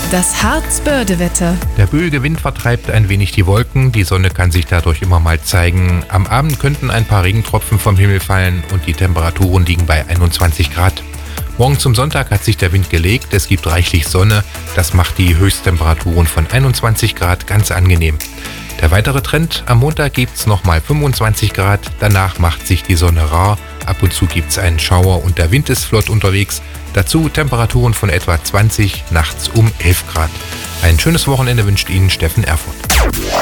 Das Harz-Börde-Wetter. Der böige Wind vertreibt ein wenig die Wolken, die Sonne kann sich dadurch immer mal zeigen. Am Abend könnten ein paar Regentropfen vom Himmel fallen und die Temperaturen liegen bei 21 Grad. Morgen zum Sonntag hat sich der Wind gelegt, es gibt reichlich Sonne, das macht die Höchsttemperaturen von 21 Grad ganz angenehm. Der weitere Trend, am Montag gibt's nochmal 25 Grad, danach macht sich die Sonne rar, ab und zu gibt's einen Schauer und der Wind ist flott unterwegs. Dazu Temperaturen von etwa 20, nachts um 11 Grad. Ein schönes Wochenende wünscht Ihnen Steffen Erfurt.